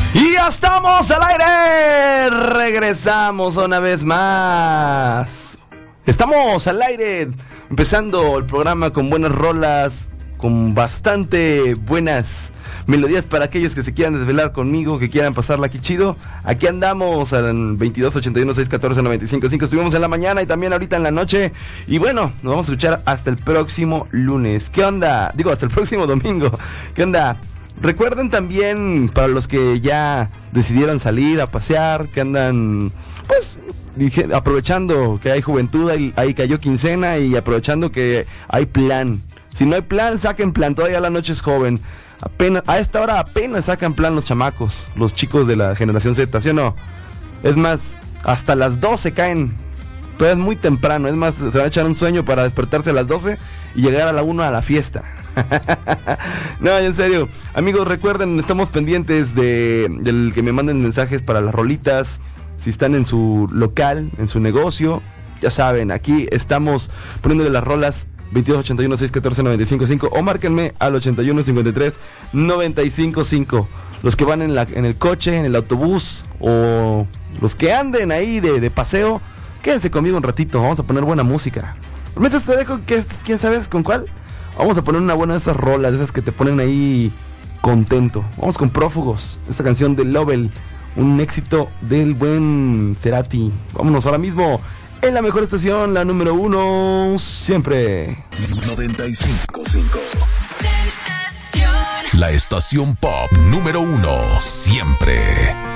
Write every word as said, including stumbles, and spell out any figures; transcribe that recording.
Y ya estamos al aire. Regresamos una vez más. Estamos al aire, empezando el programa con buenas rolas, con bastante buenas melodías para aquellos que se quieran desvelar conmigo, que quieran pasarla aquí chido. Aquí andamos al veintidós ochenta y uno seiscientos catorce noventa y cinco cinco. Estuvimos en la mañana y también ahorita en la noche. Y bueno, nos vamos a escuchar hasta el próximo lunes. ¿Qué onda? Digo, hasta el próximo domingo. ¿Qué onda? Recuerden también, para los que ya decidieron salir a pasear, que andan, pues, dije, aprovechando que hay juventud, ahí, ahí cayó quincena y aprovechando que hay plan. Si no hay plan, saquen plan, todavía la noche es joven. Apenas, a esta hora apenas sacan plan los chamacos, los chicos de la generación Z, ¿sí o no? Es más, hasta las doce caen, todavía es muy temprano, es más, se van a echar un sueño para despertarse a las doce y llegar a la una a la fiesta. No, en serio, amigos, recuerden, estamos pendientes de del que me manden mensajes para las rolitas. Si están en su local, en su negocio, ya saben, aquí estamos poniéndole las rolas. Veintidós ochenta y uno seiscientos catorce noventa y cinco cinco o márquenme al ochenta y uno cincuenta y tres noventa y cinco cinco. Los que van en, la, en el coche, en el autobús, o los que anden ahí de, de paseo, quédense conmigo un ratito, vamos a poner buena música. Mientras te dejo, ¿quién sabes con cuál? Vamos a poner una buena de esas rolas, esas que te ponen ahí contento. Vamos con Prófugos, esta canción de Lovell, un éxito del buen Cerati. Vámonos ahora mismo en la mejor estación, la número uno, siempre. noventa y cinco punto cinco. La estación pop número uno, siempre.